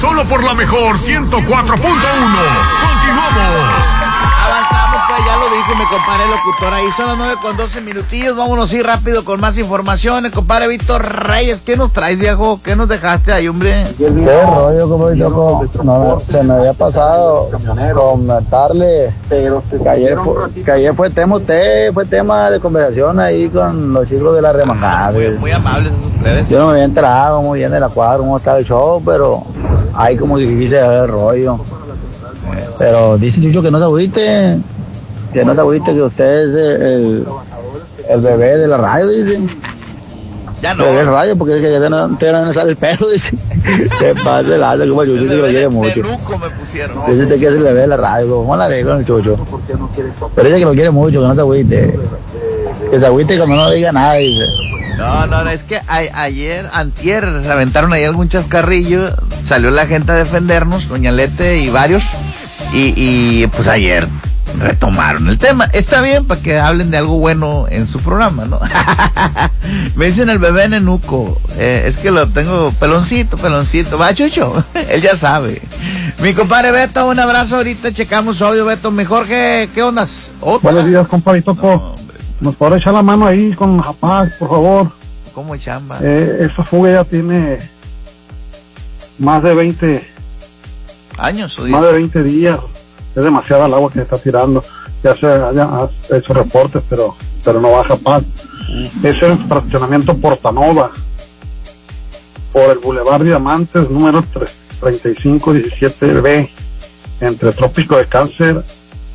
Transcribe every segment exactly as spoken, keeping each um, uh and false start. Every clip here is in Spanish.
Solo por la mejor ciento cuatro punto uno. Continuamos. Avanzamos, pues ya lo dijo mi compadre locutor. Ahí son las nueve con doce minutillos. Vámonos ir rápido con más información. El compadre Víctor Reyes, ¿qué nos traes, viejo? ¿Qué nos dejaste ahí, hombre? ¿Qué rollo, como yo? No, se me había pasado comentarle que ayer, fue, que ayer fue tema usted, fue tema de conversación ahí con los chicos de la remangada. Ah, muy, muy amables esos plebes. Yo no me había enterado muy bien de la cuadra, cómo está el show, pero ahí como que quise ver el rollo. Pero dice Chucho que no te agüite, que no te agüite, que usted es el, el bebé de la radio, dice. Ya no. El bebé de la radio, porque dice que ya no, no, no sale el pelo, dice. Se pasa el alto, como Chucho, que lo quiere mucho. Peluco me pusieron. Dice que es el bebé de la radio, ¿cómo la ve con el Chucho? Pero dice que lo quiere mucho, que no te agüite. Que se agüite cuando no diga nada, dice. No, no, no, es que a, ayer, antier, se aventaron ahí algún chascarrillo, salió la gente a defendernos, Doña Lete y varios, y, y pues ayer retomaron el tema. Está bien para que hablen de algo bueno en su programa, ¿no? Me dicen el bebé nenuco, eh, es que lo tengo peloncito, peloncito, va Chucho, él ya sabe. Mi compadre Beto, un abrazo, ahorita checamos su audio, Beto. Mi Jorge, ¿qué ondas? ¿Otra? Buenos días, compadre Topo. No, ¿Nos podrá echar la mano ahí con Japás, por favor? ¿Cómo chamba? Eh, esa fuga ya tiene más de veinte ¿Años o días? más de veinte días. Es demasiada el agua que se está tirando. Ya se ha hecho reportes, pero pero no baja Japás. Es el fraccionamiento Portanova, por el Boulevard Diamantes, número treinta y cinco diecisiete B, entre Trópico de Cáncer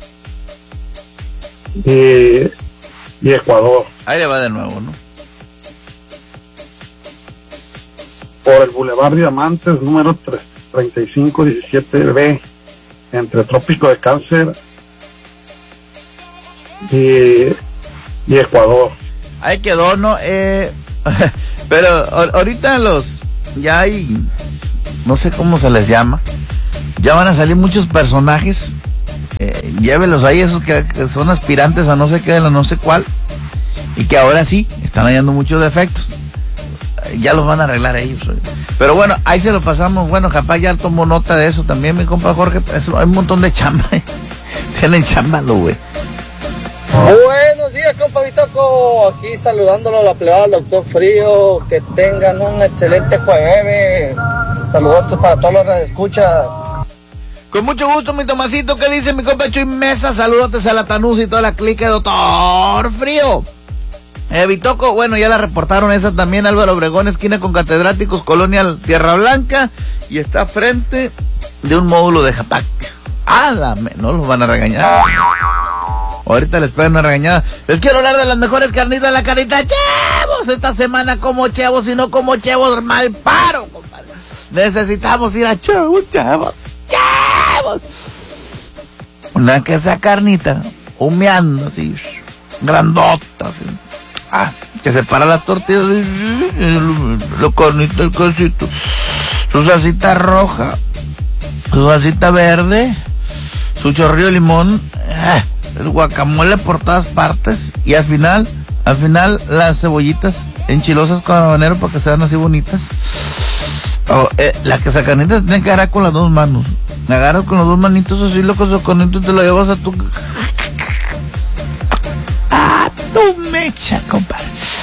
y... y Ecuador. Ahí le va de nuevo, ¿no? Por el Boulevard Diamantes, número treinta y cinco diecisiete B, entre Trópico de Cáncer y, y Ecuador. Ahí quedó, ¿no? Eh, pero ahorita los... ya hay... no sé cómo se les llama. Ya van a salir muchos personajes. Eh, llévelos ahí, esos que, que son aspirantes a no sé qué, de la no sé cuál, y que ahora sí están hallando muchos defectos. Eh, ya los van a arreglar ellos. Pero bueno, ahí se lo pasamos. Bueno, capaz ya tomó nota de eso también, mi compa Jorge. Eso, hay un montón de chamba. Tienen chamba, güey. Buenos días, compa Vitoco. Aquí saludándolo a la plebada del Doctor Frío. Que tengan un excelente jueves. Saludos para todos los que escuchan. Con mucho gusto, mi Tomasito. ¿Qué dice mi compa Chuy Mesa? Saludos a la Tanús y toda la clica de Doctor Frío. Eh, Vitoco, bueno, ya la reportaron esa también. Álvaro Obregón, esquina con Catedráticos, Colonia Tierra Blanca. Y está frente de un módulo de Japac. ¡Ah, la me! No los van a regañar. Ahorita les pegan una regañada. Les quiero hablar de las mejores carnitas de la carita Chevos. Esta semana como Chevos y no como Chevos mal paro, compadre. Necesitamos ir a Chevos, Chevos. ¡Chavos! Una que esa carnita humeando así, grandota así. Ah, que separa las tortillas, los cornitos, el cosito, su salsita roja, su salsita verde, su chorrillo de limón, ah, el guacamole por todas partes, y al final, al final las cebollitas enchilosas con habanero para que sean así bonitas. Oh, eh, la que sacanita tiene que agarrar con las dos manos. Me agarras con los dos manitos así, loco, soconito, y te lo llevas a tu... ¡Ah, tu mecha, compadre!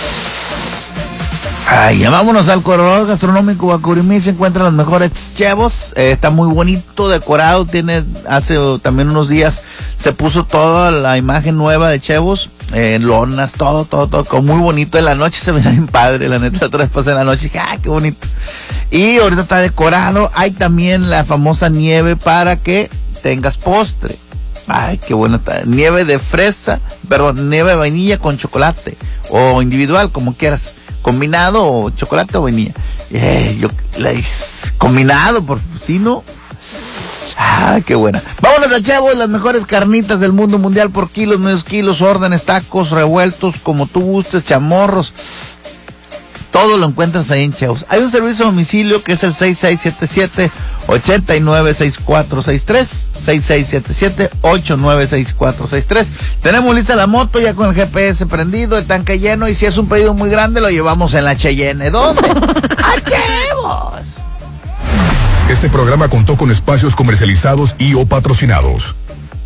Ay, ya vámonos al corredor gastronómico Guacurimí. Se encuentran los mejores chevos. Eh, está muy bonito, decorado. Tiene, hace uh, también unos días se puso toda la imagen nueva de chevos. Eh, lonas, todo, todo, todo. Como muy bonito. En la noche se veía bien padre, la neta. Otra vez pasé en la noche y dije, ¡ah, qué bonito! Y ahorita está decorado. Hay también la famosa nieve para que tengas postre. Ay, qué bueno está. Nieve de fresa, perdón, nieve de vainilla con chocolate. O individual, como quieras. Combinado o chocolate o vainilla. Eh, yo la hice combinado, por si no. Ah, qué buena. Vámonos al Chavo, las mejores carnitas del mundo mundial por kilos, medios kilos, órdenes, tacos, revueltos, como tú gustes, chamorros. Todo lo encuentras ahí en Chavos. Hay un servicio a domicilio que es el seis seis siete siete, ocho nueve seis cuatro seis tres, seis seis siete siete, ocho nueve seis cuatro seis tres. Tenemos lista la moto ya con el G P S prendido, el tanque lleno, y si es un pedido muy grande lo llevamos en la Cheyenne. ¿Dónde? ¡A Chavos! Este programa contó con espacios comercializados y o patrocinados.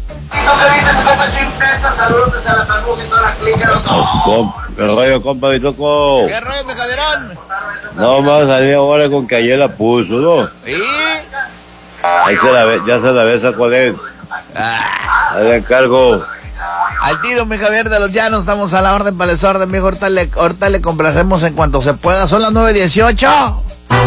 ¿Qué rollo, compa Bitoco? ¿Qué rollo, mi Calderón? No más salí ahora con que ayer la puso, ¿no? ¿Sí? Ahí se la ve, ya se la besa cuál es. Ah. Ahí le encargo. Al tiro, mi Javier de los Llanos, estamos a la orden para el desorden, viejo. Ahorita le, ahorita le complacemos en cuanto se pueda. Son las nueve dieciocho.